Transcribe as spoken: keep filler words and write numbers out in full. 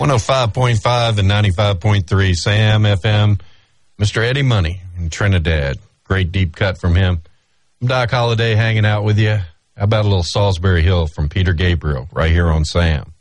one oh five point five and ninety-five point three Sam F M. Mister Eddie Money in Trinidad. Great deep cut from him. I'm Doc Holliday hanging out with you. How about a little Salisbury Hill from Peter Gabriel right here on Sam?